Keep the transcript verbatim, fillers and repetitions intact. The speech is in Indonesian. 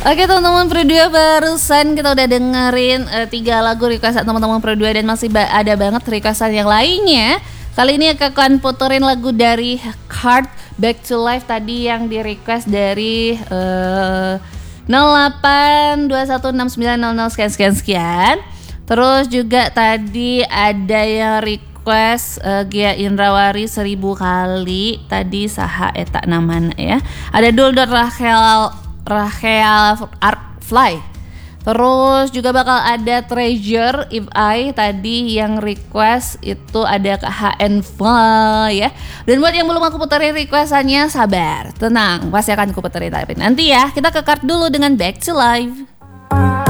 Oke teman-teman Pro dua, barusan kita udah dengerin uh, tiga lagu requestan teman-teman Pro dua dan masih ba- ada banget requestan yang lainnya. Kali ini akan puterin lagu dari Heart Back to Life tadi yang di request dari uh, nol delapan dua satu enam sembilan nol nol sekian sekian sekian. Terus juga tadi ada yang request uh, Gia Indrawari seribu kali tadi saha eta namana ya. Ada Duldor Rachel Rachel Artfly. Terus juga bakal ada Treasure If I tadi yang request itu ada ke H N Fly ya. Dan buat yang belum aku puterin requestannya, sabar, tenang, pasti akan aku puterin tapi nanti ya. Kita ke card dulu dengan Back to Life.